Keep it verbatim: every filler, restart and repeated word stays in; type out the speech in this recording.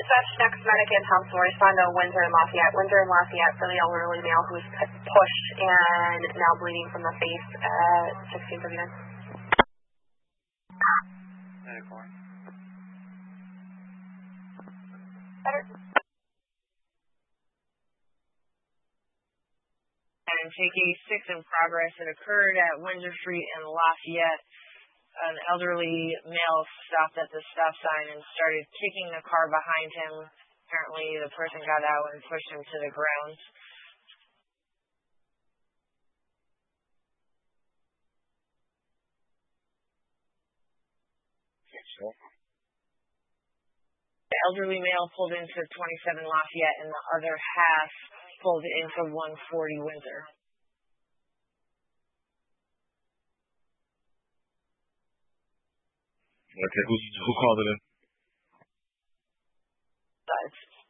dispatch next medic and helps will respond to Windsor and Lafayette. Windsor and Lafayette for the elderly male who was pushed and now bleeding from the face at sixteen thirty-nine. Better. And take eighty-six in progress. It occurred at Windsor Street and Lafayette. An elderly male stopped at the stop sign and started kicking the car behind him. Apparently, the person got out and pushed him to the ground. The elderly male pulled into twenty-seven Lafayette, and the other half pulled into one forty Windsor. Okay, who's, who called it in? Sides.